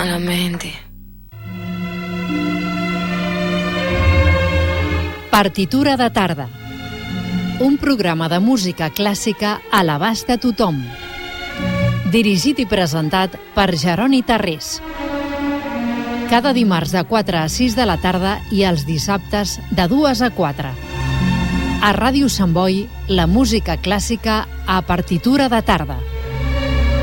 malamente. Partitura de tarda. Un programa de música clàssica a l'abast de tothom. Dirigit i presentat per Jeroni Tarrés. Cada dimarts de 4 a 6 de la tarda i els dissabtes de 2 a 4. A Ràdio Sant Boi, la música clàssica a partitura de tarda.